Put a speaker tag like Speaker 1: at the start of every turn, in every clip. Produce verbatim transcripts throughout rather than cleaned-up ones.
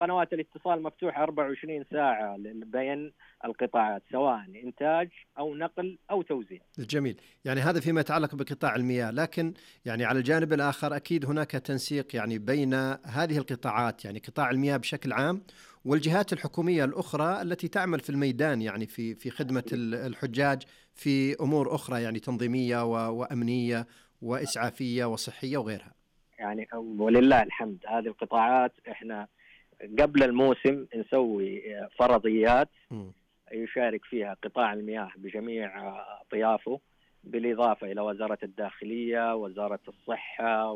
Speaker 1: قنوات الاتصال مفتوحة أربعة وعشرين ساعة بين القطاعات، سواء إنتاج أو نقل أو توزيع.
Speaker 2: جميل. يعني هذا فيما يتعلق بقطاع المياه، لكن يعني على الجانب الآخر أكيد هناك تنسيق يعني بين هذه القطاعات، يعني قطاع المياه بشكل عام والجهات الحكومية الأخرى التي تعمل في الميدان، يعني في في خدمة الحجاج في أمور أخرى، يعني تنظيمية وأمنية وإسعافية وصحية وغيرها.
Speaker 1: يعني ولله الحمد هذه القطاعات إحنا قبل الموسم نسوي فرضيات م. يشارك فيها قطاع المياه بجميع أطيافه، بالإضافة إلى وزارة الداخلية، وزارة الصحة،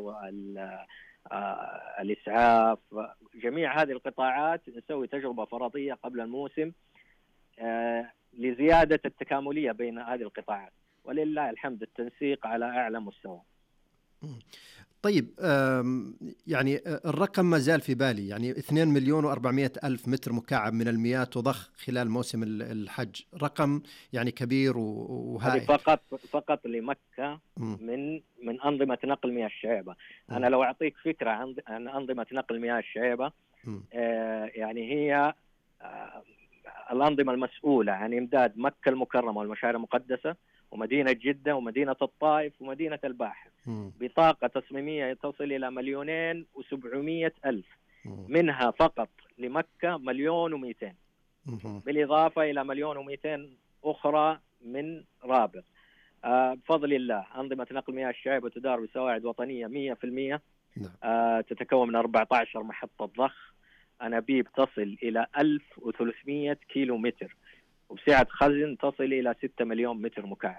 Speaker 1: والإسعاف، جميع هذه القطاعات نسوي تجربة فرضية قبل الموسم لزيادة التكاملية بين هذه القطاعات، ولله الحمد التنسيق على أعلى مستوى.
Speaker 2: طيب يعني الرقم ما زال في بالي، يعني اثنين مليون وأربعمائة ألف متر مكعب من المياه تضخ خلال موسم الحج، رقم يعني كبير وهائل.
Speaker 1: فقط فقط لمكة من من أنظمة نقل مياه الشعيبة. أنا لو أعطيك فكرة عن أنظمة نقل مياه الشعيبة، آه يعني هي آه الأنظمة المسؤولة عن إمداد مكة المكرمة والمشاعر المقدسة ومدينة جدة ومدينة الطائف ومدينة الباحة بطاقة تصميمية تصل إلى مليونين وسبعمائة ألف، منها فقط لمكة مليون ومئتين، بالإضافة إلى مليون ومئتين أخرى من رابغ. آه بفضل الله أنظمة نقل مياه الشعيبة تدار بسواعد وطنية مئة في المئة، آه تتكون من أربعة عشر محطة ضخ، أنابيب تصل إلى ألف وثلاثمائة كيلو متر، وبسعة خزن تصل إلى ستة مليون متر مكعب.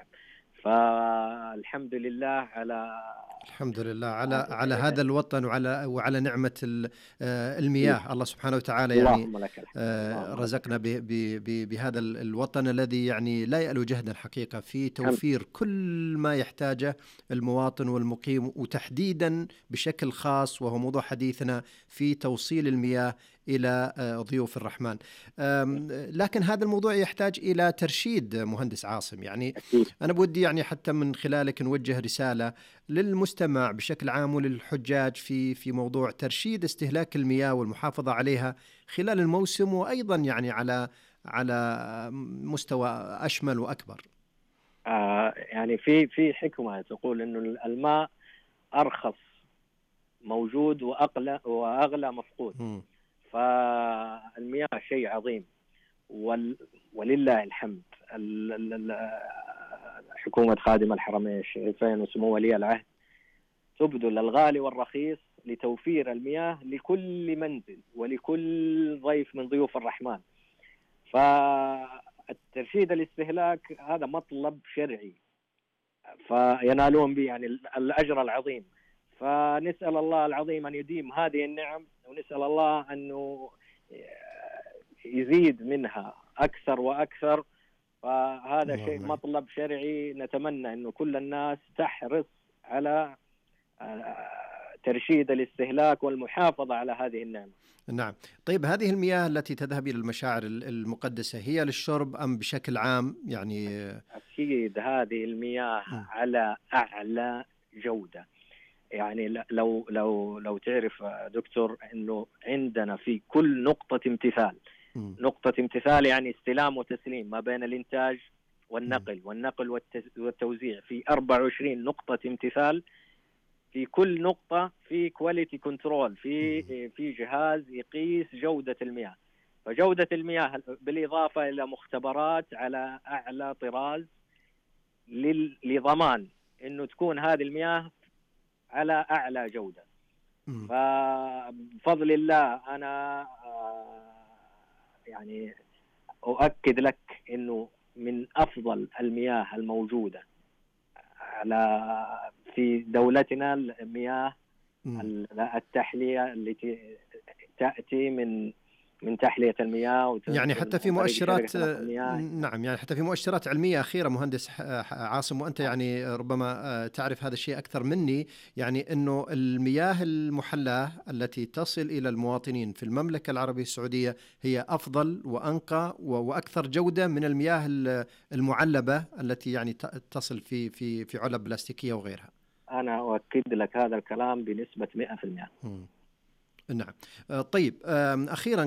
Speaker 1: فالحمد لله على
Speaker 2: الحمد لله على على هذا الوطن وعلى وعلى نعمة المياه. الله سبحانه وتعالى يعني رزقنا بهذا الوطن الذي يعني لا يألو جهدا الحقيقة في توفير كل ما يحتاجه المواطن والمقيم، وتحديدا بشكل خاص وهو موضوع حديثنا في توصيل المياه إلى ضيوف الرحمن. لكن هذا الموضوع يحتاج إلى ترشيد مهندس عاصم، يعني أنا بودي يعني حتى من خلالك نوجه رسالة للمستمع بشكل عام وللحجاج في في موضوع ترشيد استهلاك المياه والمحافظة عليها خلال الموسم، وأيضا يعني على على مستوى أشمل وأكبر.
Speaker 1: آه يعني في في حكمة تقول إنه الماء أرخص موجود وأغلى وأغلى مفقود. م. فالمياه شيء عظيم، وال... ولله الحمد حكومة خادم الحرمين الشريفين وسمو ولي العهد تبذل الغالي والرخيص لتوفير المياه لكل منزل ولكل ضيف من ضيوف الرحمن. فالترشيد الاستهلاك هذا مطلب شرعي فينالون به يعني الأجر العظيم، فنسأل الله العظيم أن يديم هذه النعم، ونسأل الله أنه يزيد منها أكثر وأكثر. فهذا شيء مطلب شرعي، نتمنى أنه كل الناس تحرص على ترشيد الاستهلاك والمحافظة على هذه النعمة.
Speaker 2: نعم. طيب هذه المياه التي تذهب إلى المشاعر المقدسة هي للشرب أم بشكل عام؟ يعني
Speaker 1: أكيد هذه المياه م. على أعلى جودة. يعني لو لو لو تعرف دكتور انه عندنا في كل نقطة امتثال، م. نقطة امتثال يعني استلام وتسليم ما بين الانتاج والنقل م. والنقل والتوزيع، في أربعة وعشرين نقطة امتثال، في كل نقطة في كواليتي كنترول، في م. في جهاز يقيس جودة المياه. فجودة المياه بالإضافة إلى مختبرات على أعلى طراز لضمان إنه تكون هذه المياه على أعلى جودة. م. فبفضل الله أنا يعني أؤكد لك إنه من أفضل المياه الموجودة على في دولتنا المياه م. التحلية التي تأتي من من تحلية المياه،
Speaker 2: يعني حتى في مؤشرات نعم يعني حتى في مؤشرات علمية أخيرة مهندس عاصم، وأنت يعني ربما تعرف هذا الشيء أكثر مني، يعني أنه المياه المحلاة التي تصل إلى المواطنين في المملكة العربية السعودية هي أفضل وأنقى وأكثر جودة من المياه المعلبة التي يعني تصل في في في علب بلاستيكية وغيرها.
Speaker 1: أنا أؤكد لك هذا الكلام بنسبة مئة في المئة.
Speaker 2: نعم. طيب أخيرا